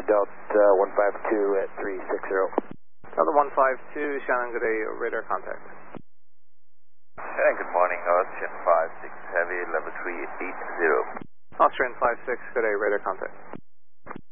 Delta 152 at 360. Delta 152, Shannon, good day, radar contact. Shannon, good morning, Austrian 56 Heavy, level 380. Austrian 56, good day, radar contact.